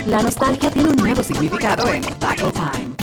La nostalgia tiene un nuevo significado en Battle Time.